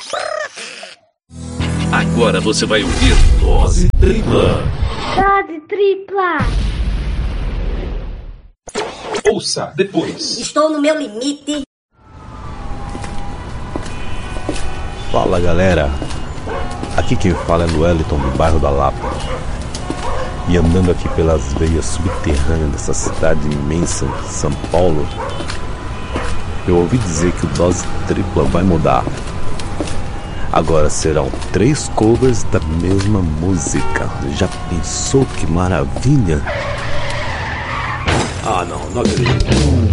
Agora você vai ouvir Dose Tripla. Dose Tripla. Ouça depois. Estou no meu limite. Fala galera, aqui quem fala é Wellington do bairro da Lapa. E andando aqui pelas veias subterrâneas dessa cidade imensa, São Paulo, eu ouvi dizer que o Dose Tripla vai mudar. Agora serão 3 covers da mesma música. Já pensou que maravilha? Ah não acredito.